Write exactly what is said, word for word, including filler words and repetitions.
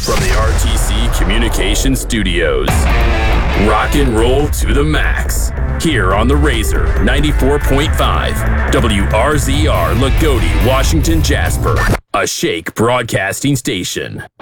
From the R T C Communication Studios, rock and roll to the max. Here on the Razor ninety-four point five, W R Z R Lagodi, Washington, Jasper, a Shake Broadcasting station.